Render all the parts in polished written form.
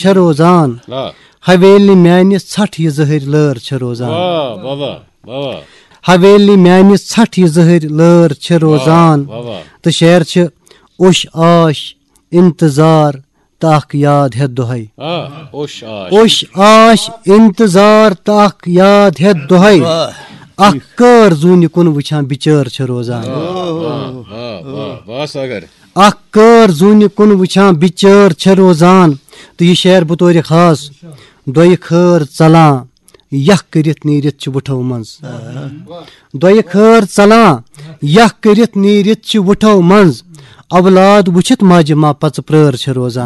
छ रोजान हवेली म्यानि ژھٹھ ये जहर लर छ रोजान हवेली म्यानि ژھٹھ ये जहर लर छ रोजान तो शेर छ ओश आश इंतजार ताक याद है दुहाई ओश आश इंतजार ताक याद है दुहाई अक्कर जून कुन वुछान बिचार छ रोजान अक्कर जून कुन वुछान बिचार छ रोजान तो ये शेर बतौर खास दोय खर चला यह करित नीरित छ वठो मंज दोय खर चला यह करित नीरित छ वठो मंज औलाद वुछित माजे मा पच प्रेर छ रोजान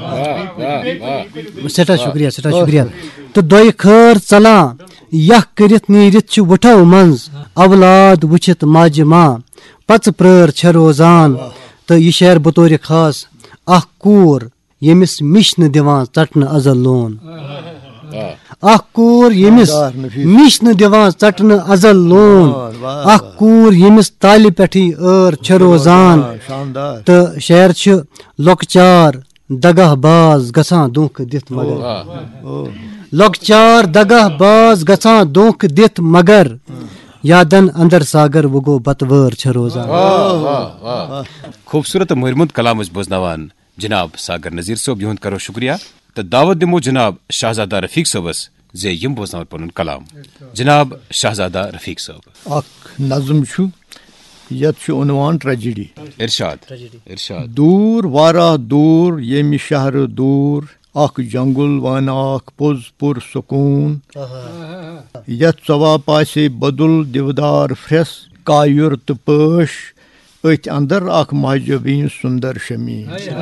सेटा शुक्रिया तो दोय खर चला यह करित नीरित छ वठो मंज औलाद वुछित माजे मा पच प्रेर छ रोजान तो ये शेर बतौर खास अख कूर यमिस मिश न दिवान चटन अजल लोन अख कूर यमिस मिश न दिवान चटन अजल लोन अख कूर यमिस तालि पेठी एर छ रोजान तो शेर छ लकचार दगह बाज गसा दुख दित मगर लकचार दगह बाज गसा दुख दित मगर यादन अंदर सागर वगो बतवर छ रोजान खूबसूरत मुहरमुद कलाम बोजनावान जनाब सागर नजीर सोब युहद करो शुक्रिया तो दावत दिमो जनाब शाहजादा रफीक सोबस जे यम बोजनाव पनुन कलाम जनाब शाहजादा रफीक सोब अख नज़म छु यत छु उनवान ट्रेजेडी इरशाद दूर वारा दूर येमि शहर दूर अख जंगुल वन अख पोज पुर सुकून यत सवा पासे बदुल दिवदार फ्रेस कायुर तो पश अथ अंदर अख महजबीन सुंदर शमीम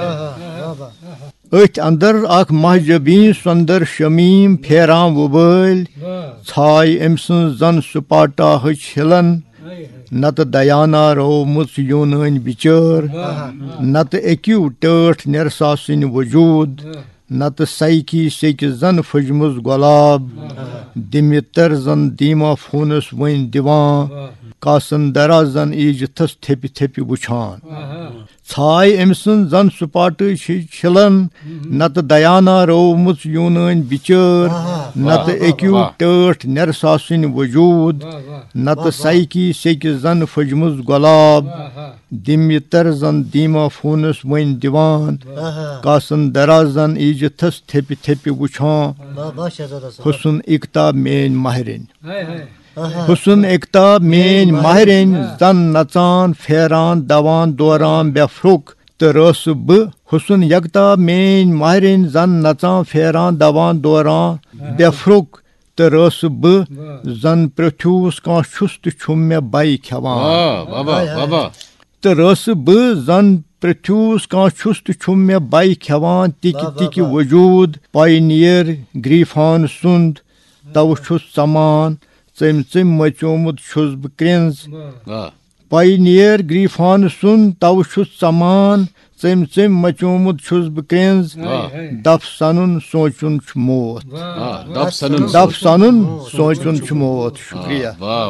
अथ अंदर अख महजबीन सुंदर शमीम फेरां वबल छाय एमसन जन सुपाटा हिलन नत दयाना रो मुस यूनान बिचार नत एक्यू टठ नरसासिन वजूद नत साइकी सेक जन फजमुज गुलाब दिमितर जन दीमा फोनस वन दिवान कासन दराजन ईज थस थेपि थेपि वुछान छाय एमसन जन सुपाट छिलन नत दयाना रो मुस यूनान बिचार नत एक्यू टठ नरसासिन वजूद नत साइकी सेक जन फजमुज गुलाब दिमितर जन दीमा फोनस वन दिवान कासन दराजन ईज थस थेपि थेपि वुछान हुस्न इकता मेन माहरिन हुस्न इकता मेन माहरिन जन नचान फेरान दवान दौरान बेफ्रुक तो रस ब हुस्न यकता मेन माहरिन जन नचान फेरान दवान दौरान बेफ्रुक तो रस ब जन प्रथ्यूस का छुस्त छुम में बाई खवान तो रस ब जन प्रथ्यूस का छुस्त छुम में बाई खवान तिकि तिकि वजूद पायनियर ग्रीफान सुंद तव छुस समान चम चम मचोमुद छुस ब क्रेंज पायनियर ग्रीफान सुंद तव छुस समान चम चम मचोमुद छुस ब क्रेंज दफ सनुन सोचुन छ मौत दफ सनुन सोचुन छ मौत शुक्रिया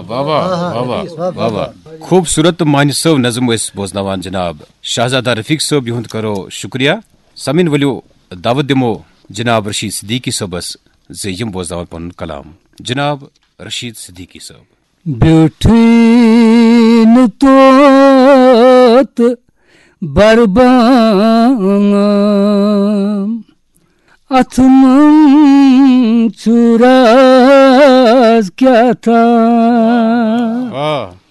खूबसूरत मान सब नज़म बोजनावान जनाब शाहजादा रफीक सोब युहद करो शुक्रिया समीन वलियो दावत दिमो जनाब रशीद सिद्दीकी सोबस जे यम बोजनावान पनुन कलाम जनाब रशीद सिद्दीकी सोब ब्यूटीन तोत बरबाम अथमं चुराज क्या था